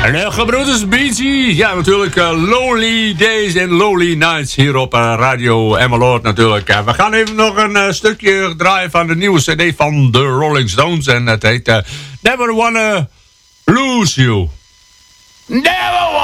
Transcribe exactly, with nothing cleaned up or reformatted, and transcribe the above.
En gebroeders Beachy. Ja, natuurlijk uh, Lonely Days and Lonely Nights hier op uh, Radio Emmeloord natuurlijk. Uh, we gaan even nog een uh, stukje draaien van de nieuwe cd van de Rolling Stones. En het heet uh, Never Wanna Lose You. Never wanna